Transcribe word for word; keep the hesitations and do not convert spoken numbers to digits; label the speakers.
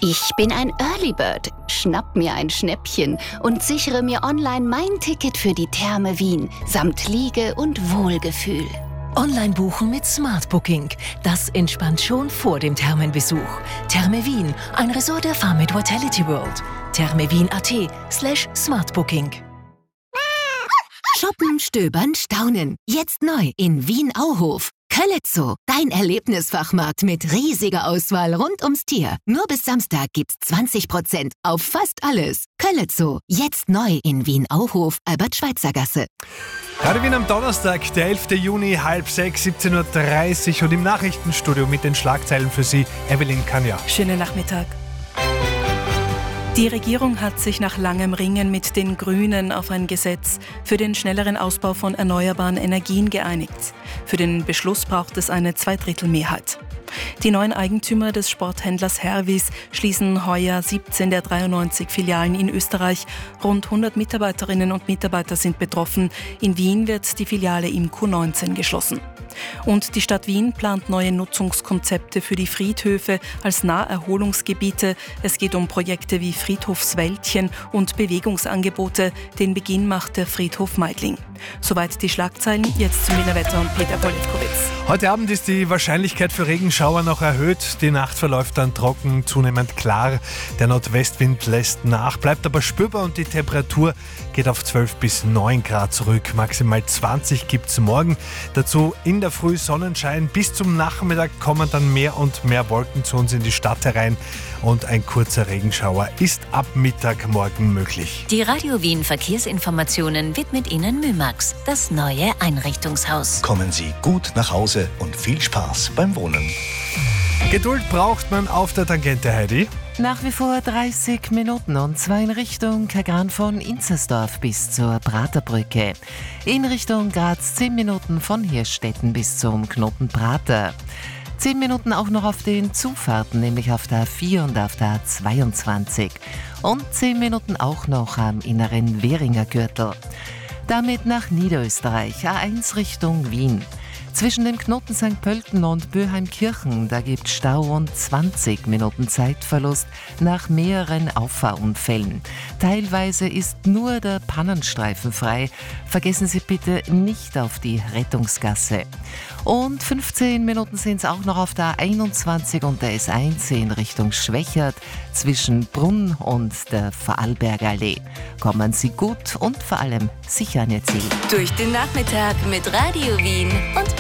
Speaker 1: Ich bin ein Early Bird, schnapp mir ein Schnäppchen und sichere mir online mein Ticket für die Therme Wien samt Liege und Wohlgefühl.
Speaker 2: Online buchen mit Smart Booking. Das entspannt schon vor dem Thermenbesuch. Therme Wien, ein Resort der Farm mit Vitality World. thermewien.at slash smartbooking.
Speaker 3: Shoppen, stöbern, staunen. Jetzt neu in Wien-Auhof. Köletzo, dein Erlebnisfachmarkt mit riesiger Auswahl rund ums Tier. Nur bis Samstag gibt's zwanzig Prozent auf fast alles. Köletzo, jetzt neu in Wien-Auhof, Albert-Schweitzer-Gasse.
Speaker 4: Radio Wien am Donnerstag, der elften Juni, halb sechs, siebzehn Uhr dreißig und im Nachrichtenstudio mit den Schlagzeilen für Sie, Evelyn Kanja.
Speaker 5: Schönen Nachmittag. Die Regierung hat sich nach langem Ringen mit den Grünen auf ein Gesetz für den schnelleren Ausbau von erneuerbaren Energien geeinigt. Für den Beschluss braucht es eine Zweidrittelmehrheit. Die neuen Eigentümer des Sporthändlers Hervis schließen heuer siebzehn der dreiundneunzig Filialen in Österreich. Rund hundert Mitarbeiterinnen und Mitarbeiter sind betroffen. In Wien wird die Filiale im Q neunzehn geschlossen. Und die Stadt Wien plant neue Nutzungskonzepte für die Friedhöfe als Naherholungsgebiete. Es geht um Projekte wie Friedhofswäldchen und Bewegungsangebote. Den Beginn macht der Friedhof Meidling. Soweit die Schlagzeilen. Jetzt zum Wiener Wetter und Peter Politkovitz.
Speaker 4: Heute Abend ist die Wahrscheinlichkeit für Regenschauer noch erhöht. Die Nacht verläuft dann trocken, zunehmend klar. Der Nordwestwind lässt nach, bleibt aber spürbar und die Temperatur geht auf zwölf bis neun Grad zurück. Maximal zwanzig gibt es morgen. Dazu in der Früh Sonnenschein. Bis zum Nachmittag kommen dann mehr und mehr Wolken zu uns in die Stadt herein. Und ein kurzer Regenschauer ist ab Mittag morgen möglich.
Speaker 3: Die Radio Wien Verkehrsinformationen widmet Ihnen Mümax, das neue Einrichtungshaus.
Speaker 6: Kommen Sie gut nach Hause und viel Spaß beim Wohnen.
Speaker 4: Geduld braucht man auf der Tangente, Heidi.
Speaker 7: Nach wie vor dreißig Minuten und zwar in Richtung Kagran von Inzersdorf bis zur Praterbrücke. In Richtung Graz zehn Minuten von Hirschstetten bis zum Knoten Prater. zehn Minuten auch noch auf den Zufahrten, nämlich auf der A vier und auf der A zweiundzwanzig. Und zehn Minuten auch noch am inneren Währinger Gürtel. Damit nach Niederösterreich, A eins Richtung Wien. Zwischen dem Knoten Sankt Pölten und Böheimkirchen, da gibt Stau und zwanzig Minuten Zeitverlust nach mehreren Auffahrunfällen. Teilweise ist nur der Pannenstreifen frei. Vergessen Sie bitte nicht auf die Rettungsgasse. Und fünfzehn Minuten sind es auch noch auf der A einundzwanzig und der S eins in Richtung Schwächert zwischen Brunn und der Vorarlberger Allee. Kommen Sie gut und vor allem sicher an Ihr Ziel.
Speaker 3: Durch den Nachmittag mit Radio Wien und